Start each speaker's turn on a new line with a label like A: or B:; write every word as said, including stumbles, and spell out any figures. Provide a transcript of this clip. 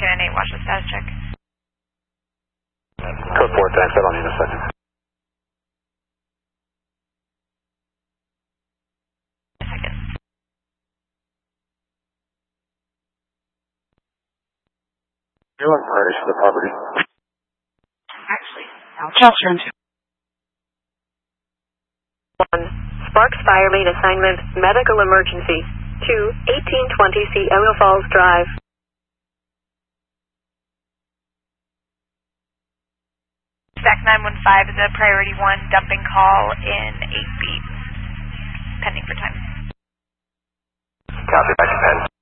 A: Cannon eight, watch the status check.
B: Code four, thanks. I'll need a second.
A: A second.
B: You're on priority for the property.
A: Actually, I'll transfer him to.
C: one. Sparks Fire Main Assignment, Medical Emergency. two. eighteen twenty C Elmo Falls Drive.
A: Stack nine one five is a priority one dumping call in eight feet. Pending for time.
B: Copy, back to pen.